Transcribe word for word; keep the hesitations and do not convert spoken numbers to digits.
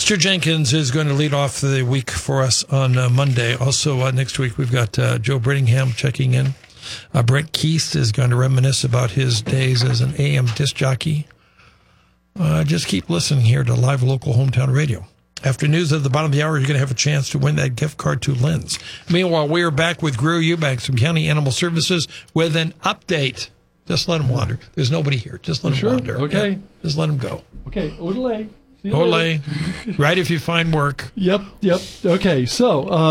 Stu Jenkins is going to lead off the week for us on uh, Monday. Also, uh, next week, we've got uh, Joe Brittingham checking in. Uh, Brent Keith is going to reminisce about his days as an A M disc jockey. Uh, just keep listening here to Live Local Hometown Radio. After news at the bottom of the hour, you're going to have a chance to win that gift card to Lynn's. Meanwhile, we are back with Greer Eubanks from County Animal Services with an update. Just let him wander. There's nobody here. Just let him sure? wander. Okay. Yeah, just let him go. Okay. Olay. Olay. Right if you find work. Yep. Yep. Okay. So, uh,